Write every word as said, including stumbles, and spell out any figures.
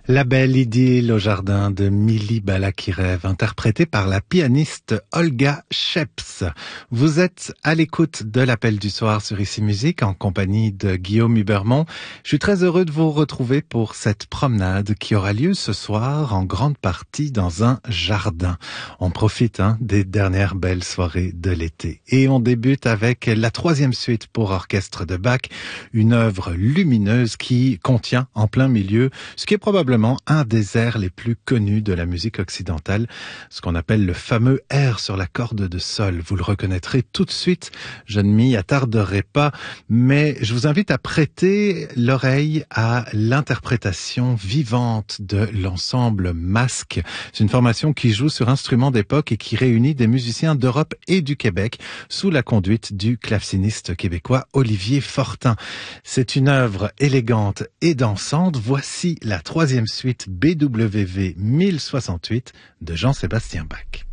La belle idylle au jardin de Mili Balakirev, interprétée par la pianiste Olga Sheps. Vous êtes à l'écoute de l'appel du soir sur Ici Musique en compagnie de Guillaume Hubermont. Je suis très heureux de vous retrouver pour cette promenade qui aura lieu ce soir en grande partie dans un jardin. On profite hein, des dernières belles soirées de l'été. Et on débute avec la troisième suite pour orchestre de Bach, une œuvre lumineuse qui contient en plein milieu ce qui est probablement un des airs les plus connus de la musique occidentale, ce qu'on appelle le fameux air sur la corde de sol. Vous le reconnaîtrez tout de suite, je ne m'y attarderai pas, mais je vous invite à prêter l'oreille à l'interprétation vivante de l'ensemble Masque. C'est une formation qui joue sur instruments d'époque et qui réunit des musiciens d'Europe et du Québec sous la conduite du claveciniste québécois Olivier Fortin. C'est une œuvre élégante et dansante. Voici la troisième suite B W V mille soixante-huit de Jean-Sébastien Bach.